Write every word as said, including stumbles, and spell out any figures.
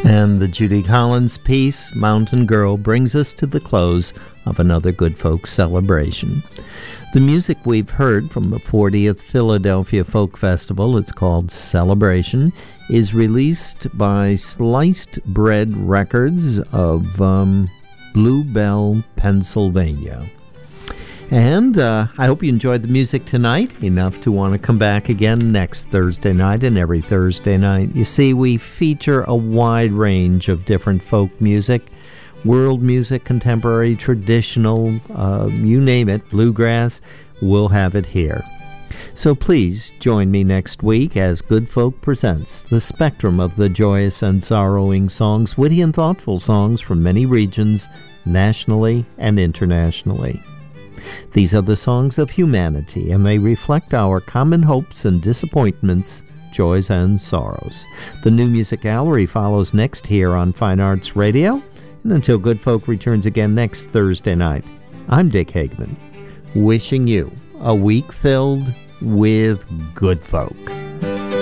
And the Judy Collins piece, Mountain Girl, brings us to the close of another Good Folk celebration. The music we've heard from the fortieth Philadelphia Folk Festival, it's called Celebration, is released by Sliced Bread Records of um, Blue Bell, Pennsylvania. And uh, I hope you enjoyed the music tonight, enough to want to come back again next Thursday night and every Thursday night. You see, we feature a wide range of different folk music, world music, contemporary, traditional, uh, you name it, bluegrass, we'll have it here. So please join me next week as Good Folk presents the spectrum of the joyous and sorrowing songs, witty and thoughtful songs from many regions, nationally and internationally. These are the songs of humanity, and they reflect our common hopes and disappointments, joys and sorrows. The New Music Gallery follows next here on Fine Arts Radio, and until Good Folk returns again next Thursday night, I'm Dick Hagman, wishing you a week filled with good folk.